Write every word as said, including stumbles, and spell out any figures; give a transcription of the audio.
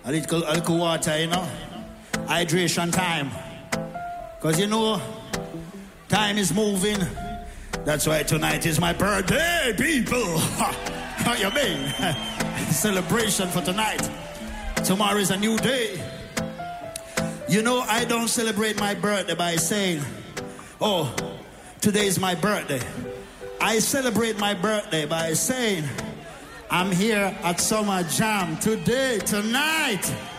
A little, a little water, you know. Hydration time. Because you know, time is moving. That's why tonight is my birthday, people. How you mean? Celebration for tonight. Tomorrow is a new day. You know, I don't celebrate my birthday by saying, oh, today is my birthday. I celebrate my birthday by saying, I'm here at Summer Jam today, tonight.